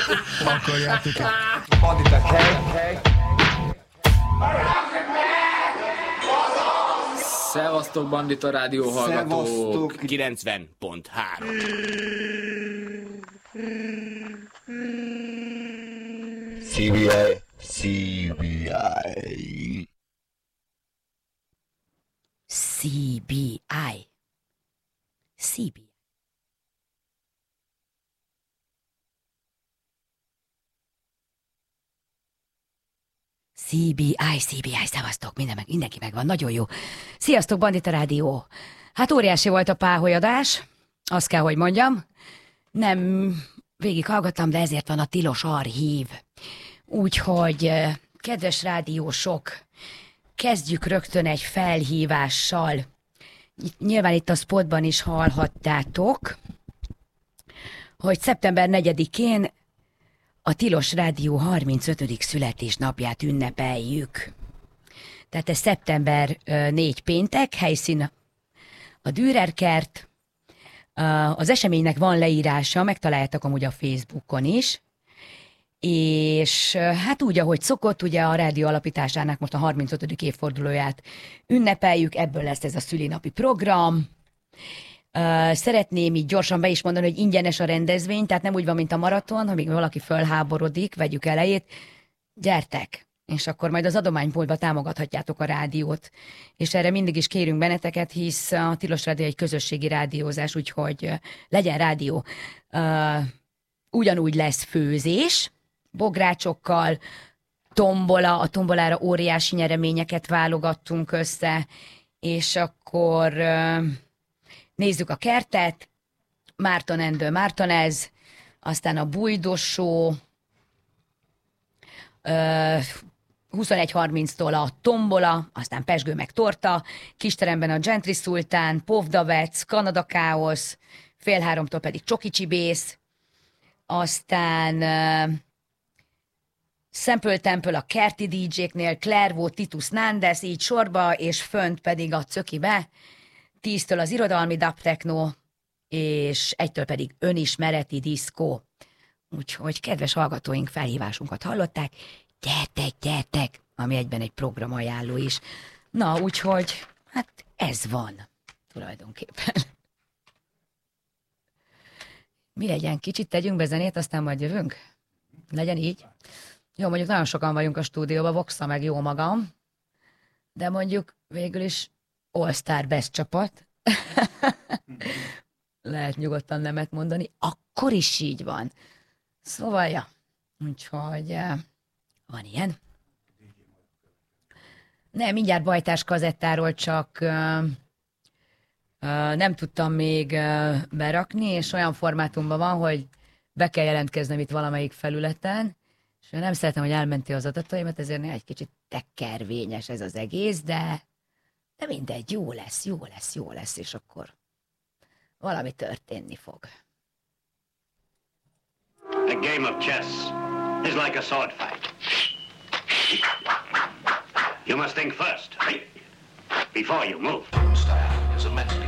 Pakoljátok el. Bandita, okay? Szevasztok, Bandita Rádió hallgatók! Szevasztok. 90.3 CBI. CBI. CBI. CBI. CBI, szevasztok, mindenki megvan, nagyon jó. Sziasztok, Bandita Rádió. Hát óriási volt a páholyadás, azt kell, hogy mondjam. Nem végighallgattam, de ezért van a tilos archív. Úgyhogy, kedves rádiósok, kezdjük rögtön egy felhívással. Nyilván itt a spotban is hallhattátok, hogy szeptember 4-én a Tilos Rádió 35. születésnapját ünnepeljük. Tehát ez szeptember 4 péntek, helyszín a Dürer kert. Az eseménynek van leírása, megtaláljátok amúgy a Facebookon is. És hát úgy, ahogy szokott, ugye a rádió alapításának most a 35. évfordulóját ünnepeljük, ebből lesz ez a szülinapi program. Szeretném így gyorsan be is mondani, hogy ingyenes a rendezvény, tehát nem úgy van, mint a maraton, ha még valaki fölháborodik, vegyük elejét, gyertek, és akkor majd az adománypultba támogathatjátok a rádiót. És erre mindig is kérünk benneteket, hisz a Tilos Rádió egy közösségi rádiózás, úgyhogy legyen rádió. Ugyanúgy lesz főzés, bográcsokkal, tombola, a tombolára óriási nyereményeket válogattunk össze, és akkor nézzük a kertet, Márton Endő Mártonez, aztán a Bújdosó, 21:30-tól a tombola, aztán pesgő meg torta, kisteremben a Gentry Szultán, Povdavec, Kanada Káosz, 2:30-tól pedig Csoki Csibész, aztán Sample Temple a kerti DJ-knél, Clairvaux, Titus Nandes, így sorba, és fönt pedig a Cökibe, 10-től az irodalmi dub techno, és 1-től pedig önismereti diszkó. Úgyhogy kedves hallgatóink, felhívásunkat hallották, gyertek, ami egyben egy programajánló is. Na, úgyhogy, hát ez van tulajdonképpen. Mi legyen, kicsit tegyünk be zenét, aztán majd jövünk? Legyen így? Jó, mondjuk nagyon sokan vagyunk a stúdióban, Voxa meg jó magam, de mondjuk végül is All-Star Best csapat. Lehet nyugodtan nemet mondani, akkor is így van. Szóval, ja, úgyhogy van ilyen. Nem, mindjárt Bajtás kazettáról, csak nem tudtam még berakni, és olyan formátumban van, hogy be kell jelentkeznem itt valamelyik felületen, és nem szeretem, hogy elmenti az adataimat, ezért egy kicsit tekervényes ez az egész, de mindegy, jó lesz, és akkor valami történni fog. A game of chess is like a sword fight. You must think first, before you move. Style is immensely